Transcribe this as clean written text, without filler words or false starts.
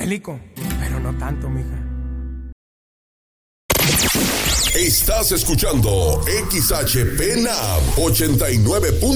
bélico, pero no tanto, mija. Estás escuchando XHP NAB 89.